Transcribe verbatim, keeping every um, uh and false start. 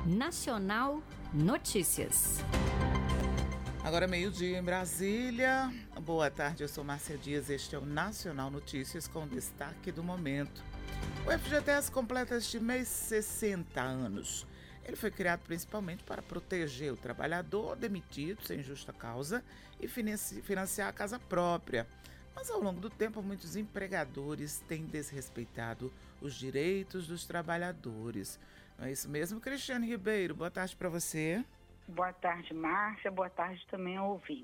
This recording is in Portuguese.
Nacional Notícias. Agora meio-dia em Brasília. Boa tarde, eu sou Márcia Dias, este é o Nacional Notícias com destaque do momento. O F G T S completa este mês sessenta anos. Ele foi criado principalmente para proteger o trabalhador demitido sem justa causa e financiar a casa própria. Mas ao longo do tempo, muitos empregadores têm desrespeitado os direitos dos trabalhadores. Não é isso mesmo, Cristiane Ribeiro? Boa tarde para você. Boa tarde, Márcia. Boa tarde também ao ouvinte.